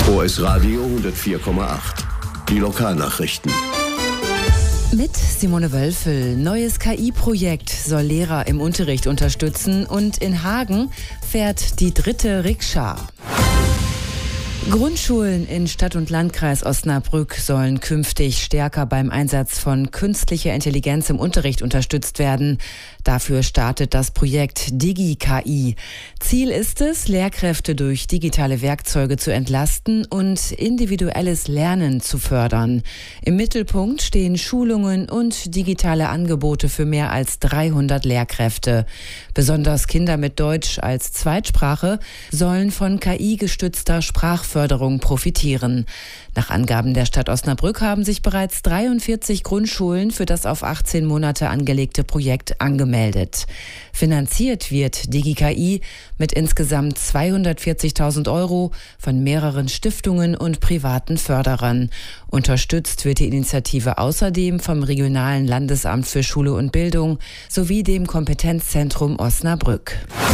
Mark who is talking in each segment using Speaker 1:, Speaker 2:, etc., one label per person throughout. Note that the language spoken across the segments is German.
Speaker 1: OS Radio 104,8. Die Lokalnachrichten.
Speaker 2: Mit Simone Wölfel. Neues KI-Projekt soll Lehrer im Unterricht unterstützen und in Hagen fährt die dritte Rikscha. Grundschulen in Stadt- und Landkreis Osnabrück sollen künftig stärker beim Einsatz von künstlicher Intelligenz im Unterricht unterstützt werden. Dafür startet das Projekt Digi-KI. Ziel ist es, Lehrkräfte durch digitale Werkzeuge zu entlasten und individuelles Lernen zu fördern. Im Mittelpunkt stehen Schulungen und digitale Angebote für mehr als 300 Lehrkräfte. Besonders Kinder mit Deutsch als Zweitsprache sollen von KI-gestützter Sprachförderung profitieren. Nach Angaben der Stadt Osnabrück haben sich bereits 43 Grundschulen für das auf 18 Monate angelegte Projekt angemeldet. Finanziert wird Digi-KI mit insgesamt 240.000 € von mehreren Stiftungen und privaten Förderern. Unterstützt wird die Initiative außerdem vom Regionalen Landesamt für Schule und Bildung sowie dem Kompetenzzentrum Osnabrück.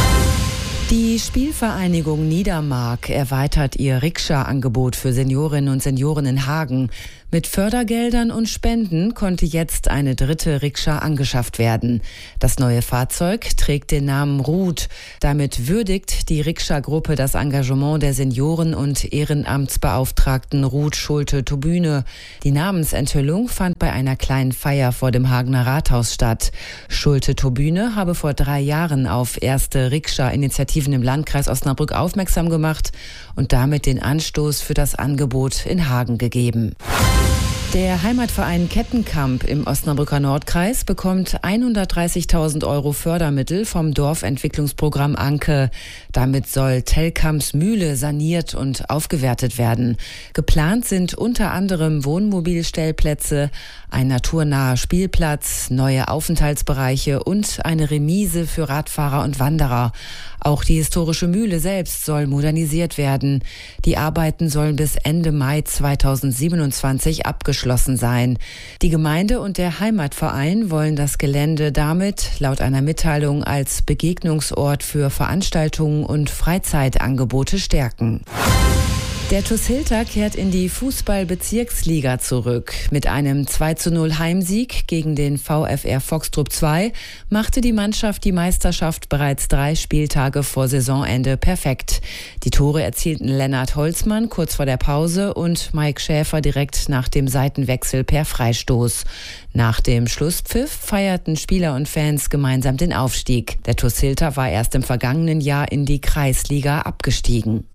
Speaker 2: Die Spielvereinigung Niedermark erweitert ihr Rikscha-Angebot für Seniorinnen und Senioren in Hagen. Mit Fördergeldern und Spenden konnte jetzt eine dritte Rikscha angeschafft werden. Das neue Fahrzeug trägt den Namen Ruth. Damit würdigt die Rikscha-Gruppe das Engagement der Senioren- und Ehrenamtsbeauftragten Ruth Schulte-Tobüne. Die Namensenthüllung fand bei einer kleinen Feier vor dem Hagener Rathaus statt. Schulte-Tobüne habe vor 3 Jahren auf erste Rikscha-Initiativen im Landkreis Osnabrück aufmerksam gemacht und damit den Anstoß für das Angebot in Hagen gegeben. Der Heimatverein Kettenkamp im Osnabrücker Nordkreis bekommt 130.000 € Fördermittel vom Dorfentwicklungsprogramm Anke. Damit soll Tellkamps Mühle saniert und aufgewertet werden. Geplant sind unter anderem Wohnmobilstellplätze, ein naturnaher Spielplatz, neue Aufenthaltsbereiche und eine Remise für Radfahrer und Wanderer. Auch die historische Mühle selbst soll modernisiert werden. Die Arbeiten sollen bis Ende Mai 2027 abgeschlossen sein. Die Gemeinde und der Heimatverein wollen das Gelände damit, laut einer Mitteilung, als Begegnungsort für Veranstaltungen und Freizeitangebote stärken. Der TuS Hilter kehrt in die Fußball-Bezirksliga zurück. Mit einem 2:0 Heimsieg gegen den VfR Foxtrupp II machte die Mannschaft die Meisterschaft bereits 3 Spieltage vor Saisonende perfekt. Die Tore erzielten Lennart Holzmann kurz vor der Pause und Mike Schäfer direkt nach dem Seitenwechsel per Freistoß. Nach dem Schlusspfiff feierten Spieler und Fans gemeinsam den Aufstieg. Der TuS Hilter war erst im vergangenen Jahr in die Kreisliga abgestiegen.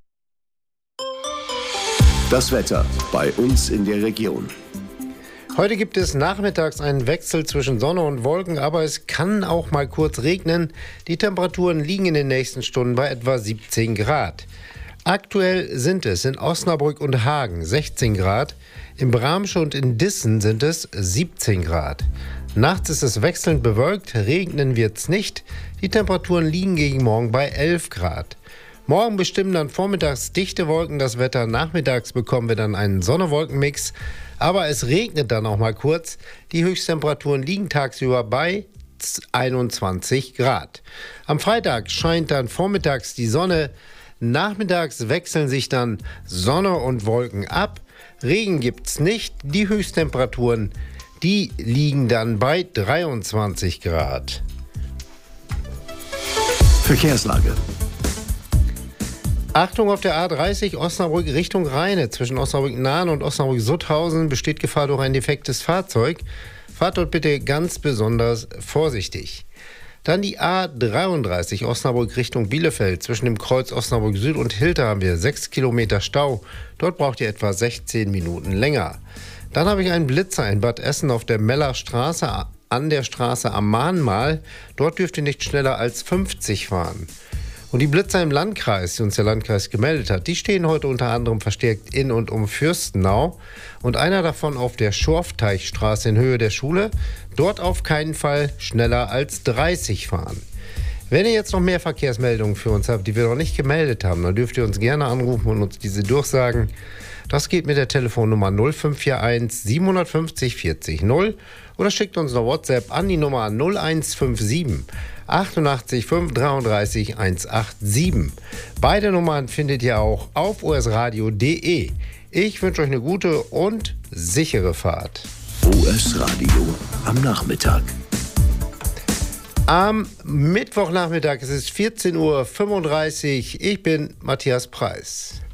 Speaker 1: Das Wetter bei uns in der Region.
Speaker 3: Heute gibt es nachmittags einen Wechsel zwischen Sonne und Wolken, aber es kann auch mal kurz regnen. Die Temperaturen liegen in den nächsten Stunden bei etwa 17 Grad. Aktuell sind es in Osnabrück und Hagen 16 Grad, in Bramsche und in Dissen sind es 17 Grad. Nachts ist es wechselnd bewölkt, regnen wird es nicht. Die Temperaturen liegen gegen morgen bei 11 Grad. Morgen bestimmen dann vormittags dichte Wolken das Wetter, nachmittags bekommen wir dann einen Sonne-Wolken-Mix, aber es regnet dann auch mal kurz. Die Höchsttemperaturen liegen tagsüber bei 21 Grad. Am Freitag scheint dann vormittags die Sonne, nachmittags wechseln sich dann Sonne und Wolken ab, Regen gibt's nicht, die Höchsttemperaturen, die liegen dann bei 23 Grad.
Speaker 1: Verkehrslage.
Speaker 3: Achtung, auf der A30 Osnabrück Richtung Rheine. Zwischen Osnabrück-Nahen und Osnabrück-Sutthausen besteht Gefahr durch ein defektes Fahrzeug. Fahrt dort bitte ganz besonders vorsichtig. Dann die A33 Osnabrück Richtung Bielefeld. Zwischen dem Kreuz Osnabrück Süd und Hilter haben wir 6 Kilometer Stau. Dort braucht ihr etwa 16 Minuten länger. Dann habe ich einen Blitzer in Bad Essen auf der Mellerstraße an der Straße am Mahnmal. Dort dürft ihr nicht schneller als 50 fahren. Und die Blitzer im Landkreis, die uns der Landkreis gemeldet hat, die stehen heute unter anderem verstärkt in und um Fürstenau. Und einer davon auf der Schorfteichstraße in Höhe der Schule. Dort auf keinen Fall schneller als 30 fahren. Wenn ihr jetzt noch mehr Verkehrsmeldungen für uns habt, die wir noch nicht gemeldet haben, dann dürft ihr uns gerne anrufen und uns diese durchsagen. Das geht mit der Telefonnummer 0541 750 40 0 oder schickt uns eine WhatsApp an die Nummer 0157 88 5 33 187. Beide Nummern findet ihr auch auf osradio.de. Ich wünsche euch eine gute und sichere Fahrt.
Speaker 1: OS Radio am Nachmittag.
Speaker 3: Am Mittwochnachmittag, es ist 14:35 Uhr. Ich bin Matthias Preis.